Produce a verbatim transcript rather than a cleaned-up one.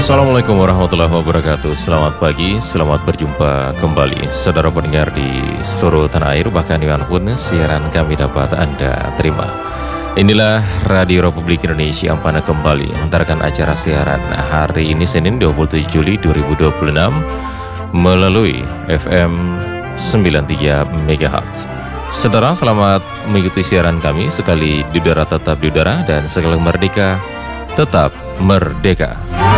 Assalamualaikum warahmatullahi wabarakatuh. Selamat pagi, selamat berjumpa kembali saudara pendengar di seluruh tanah air, bahkan dimanapun siaran kami dapat Anda terima. Inilah Radio Republik Indonesia yang pada kembali mengantarkan acara siaran hari ini Senin dua puluh tujuh Juli dua ribu dua puluh enam melalui F M sembilan puluh tiga megahertz. Saudara, selamat mengikuti siaran kami. Sekali di udara tetap di udara, dan sekali merdeka tetap merdeka.